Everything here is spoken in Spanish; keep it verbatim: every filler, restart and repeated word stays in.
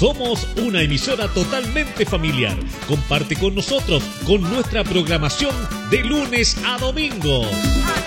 Somos una emisora totalmente familiar. Comparte con nosotros con nuestra programación de lunes a domingo.